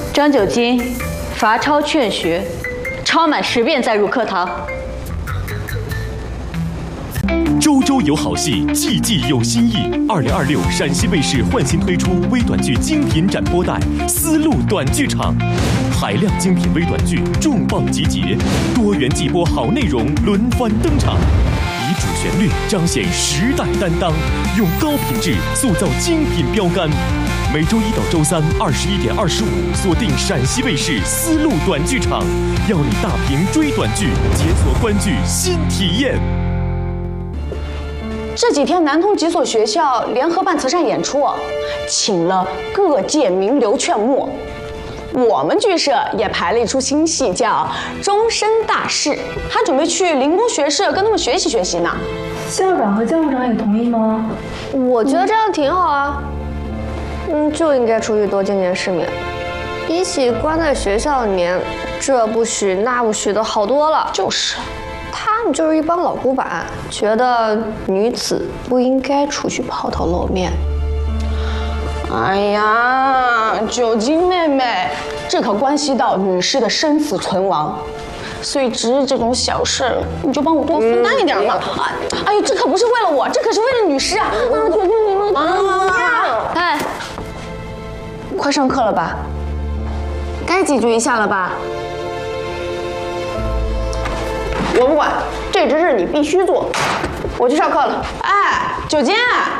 装酒精，罚抄劝学，抄满10遍再入课堂。 周周有好戏，季季有新意。2026陕西卫视换新推出微短剧精品展播带《丝路短剧场》，海量精品微短剧重磅集结，多元季播好内容轮番登场，以主旋律彰显时代担当，用高品质塑造精品标杆。每周1到周321点25，锁定陕西卫视丝路短剧场，要你大屏追短剧，解锁观剧新体验。 这几天南通几所学校联合办慈善演出，请了各界名流劝募。我们剧社也排了一出新戏，叫《终身大事》，还准备去灵工学社跟他们学习学习呢。 校长和教务长也同意吗？ 我觉得这样挺好啊。就应该出去多见见世面，比起关在学校里面，这不许那不许的好多了。 就是。 他们就是一帮老古板，觉得女子不应该出去抛头露面。 哎呀，九金妹妹，这可关系到女士的生死存亡，所以只是这种小事，你就帮我多分担一点嘛。哎呦，这可不是为了我，这可是为了女士啊！九金你们哎， 快上课了吧？该解决一下了吧？我不管，这只是你必须做。我去上课了。哎，九金。